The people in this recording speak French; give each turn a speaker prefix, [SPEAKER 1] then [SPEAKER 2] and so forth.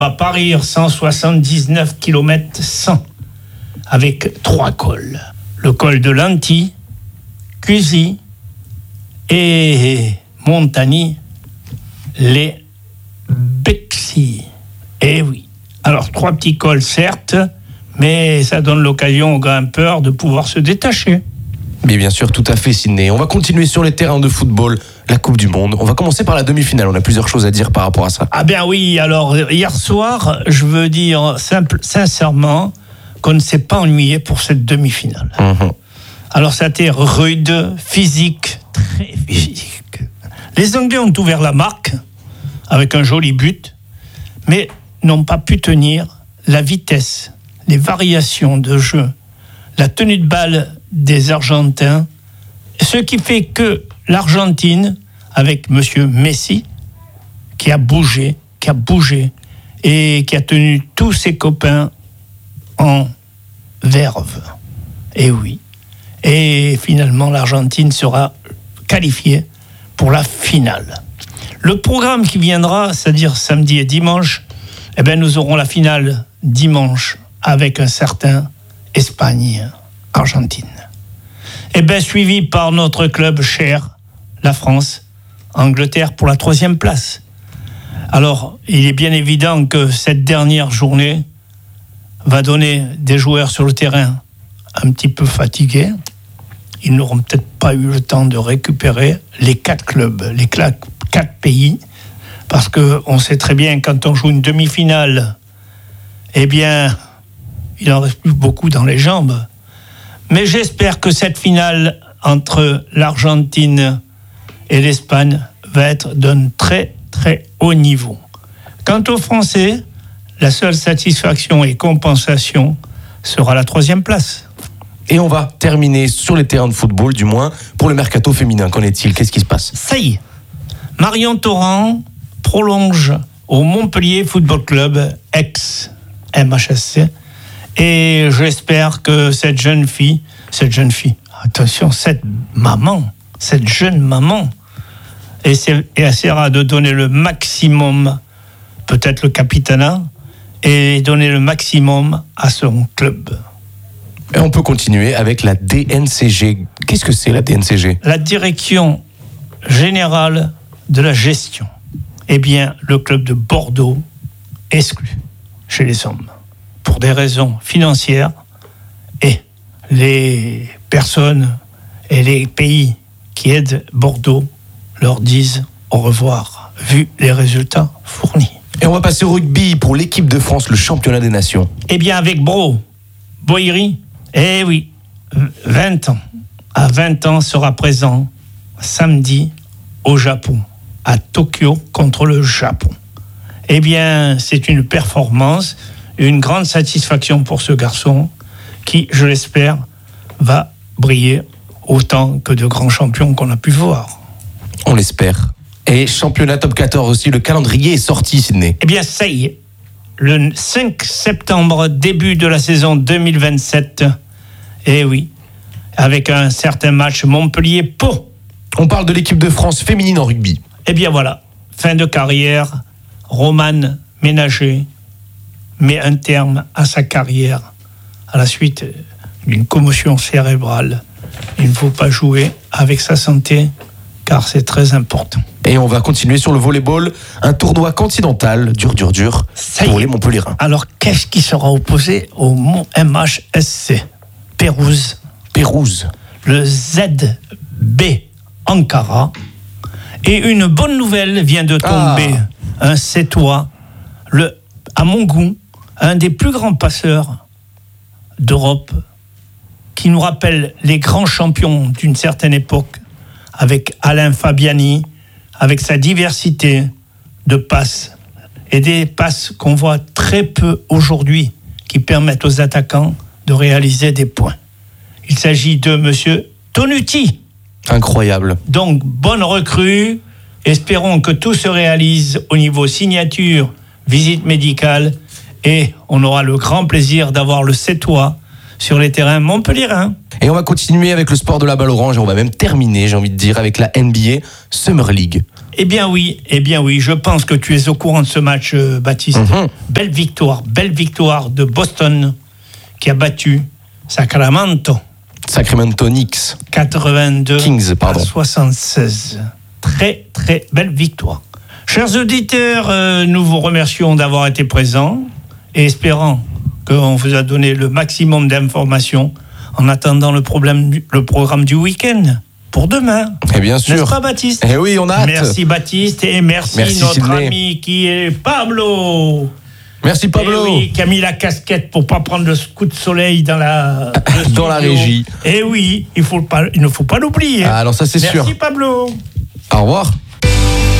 [SPEAKER 1] va parir 179 km 100 avec 3 cols. Le col de Lanty, Cusy et Montagny, les Bexy. Eh oui. Alors 3 petits cols certes, mais ça donne l'occasion aux grimpeurs de pouvoir se détacher.
[SPEAKER 2] Mais bien sûr, tout à fait, Sidney. On va continuer sur les terrains de football, la Coupe du Monde. On va commencer par la demi-finale. On a plusieurs choses à dire par rapport à ça.
[SPEAKER 1] Ah ben oui, alors hier soir, je veux dire sincèrement qu'on ne s'est pas ennuyé pour cette demi-finale. Alors ça a été rude, physique, très physique. Les Anglais ont ouvert la marque avec un joli but, mais n'ont pas pu tenir la vitesse, les variations de jeu, la tenue de balle des Argentins, ce qui fait que l'Argentine, avec monsieur Messi, qui a bougé et qui a tenu tous ses copains en verve. Et oui. Et finalement, l'Argentine sera qualifiée pour la finale. Le programme qui viendra, c'est-à-dire samedi et dimanche, eh bien, nous aurons la finale dimanche avec un certain Espagne-Argentine. Eh bien, suivi par notre club cher, la France, Angleterre pour la 3e place. Alors, il est bien évident que cette dernière journée va donner des joueurs sur le terrain un petit peu fatigués. Ils n'auront peut-être pas eu le temps de récupérer les 4 clubs, les 4 pays, parce qu'on sait très bien, quand on joue une demi-finale, eh bien, il n'en reste plus beaucoup dans les jambes. Mais j'espère que cette finale entre l'Argentine et l'Espagne va être d'un très, très haut niveau. Quant aux Français, la seule satisfaction et compensation sera la 3e place.
[SPEAKER 2] Et on va terminer sur les terrains de football, du moins pour le mercato féminin. Qu'en est-il ? Qu'est-ce qui se passe ?
[SPEAKER 1] Ça y est, Marion Torrent prolonge au Montpellier Football Club, ex-MHSC, et j'espère que cette jeune fille, attention, cette jeune maman, essaiera de donner le maximum, peut-être le capitanat, et donner le maximum à son club.
[SPEAKER 2] Et on peut continuer avec la DNCG. Qu'est-ce que c'est la DNCG ?
[SPEAKER 1] La Direction Générale de la Gestion. Eh bien, le club de Bordeaux exclu chez les hommes pour des raisons financières, et les personnes et les pays qui aident Bordeaux leur disent au revoir, vu les résultats fournis.
[SPEAKER 2] Et on va passer au rugby pour l'équipe de France, le championnat des nations.
[SPEAKER 1] Eh bien, avec Boiri, eh oui, 20 ans. À 20 ans, sera présent samedi au Japon, à Tokyo, contre le Japon. Eh bien, c'est une performance, une grande satisfaction pour ce garçon qui, je l'espère, va briller autant que de grands champions qu'on a pu voir.
[SPEAKER 2] On l'espère. Et championnat top 14 aussi, le calendrier est sorti, Sidney.
[SPEAKER 1] Eh bien, ça y est. Le 5 septembre, début de la saison 2027. Eh oui, avec un certain match Montpellier-Pau.
[SPEAKER 2] On parle de l'équipe de France féminine en rugby.
[SPEAKER 1] Eh bien voilà, fin de carrière, Romane Ménager met un terme à sa carrière à la suite d'une commotion cérébrale. Il ne faut pas jouer avec sa santé, car c'est très important.
[SPEAKER 2] Et on va continuer sur le volleyball, un tournoi continental, dur pour les Montpellierins.
[SPEAKER 1] Alors, qu'est-ce qui sera opposé au MHSC Pérouse. Le ZB Ankara. Et une bonne nouvelle vient de tomber. Un Sétois, à mon goût, un des plus grands passeurs d'Europe, qui nous rappelle les grands champions d'une certaine époque, avec Alain Fabiani, avec sa diversité de passes, et des passes qu'on voit très peu aujourd'hui, qui permettent aux attaquants de réaliser des points. Il s'agit de monsieur Tonuti.
[SPEAKER 2] Incroyable.
[SPEAKER 1] Donc, bonne recrue. Espérons que tout se réalise au niveau signature, visite médicale, et on aura le grand plaisir d'avoir le Sétois sur les terrains montpelliérains.
[SPEAKER 2] Et on va continuer avec le sport de la balle orange, et on va même terminer, j'ai envie de dire, avec la NBA Summer League.
[SPEAKER 1] Eh bien oui, je pense que tu es au courant de ce match, Baptiste. Belle victoire de Boston qui a battu Sacramento
[SPEAKER 2] Knicks.
[SPEAKER 1] 82
[SPEAKER 2] Kings,
[SPEAKER 1] à 76. Très très belle victoire. Chers auditeurs, nous vous remercions d'avoir été présents et espérant qu'on vous a donné le maximum d'informations en attendant le programme du week-end. Pour demain.
[SPEAKER 2] Et bien sûr.
[SPEAKER 1] N'est-ce pas, Baptiste ?
[SPEAKER 2] Eh oui, on a hâte.
[SPEAKER 1] Merci, Baptiste, et merci notre
[SPEAKER 2] Sidney.
[SPEAKER 1] ami qui est Pablo.
[SPEAKER 2] Merci, Pablo.
[SPEAKER 1] Eh oui, qui a mis la casquette pour pas prendre le coup de soleil dans la
[SPEAKER 2] régie.
[SPEAKER 1] Eh oui, il ne faut pas l'oublier.
[SPEAKER 2] Ah, alors ça, c'est sûr.
[SPEAKER 1] Merci, Pablo.
[SPEAKER 2] Au revoir.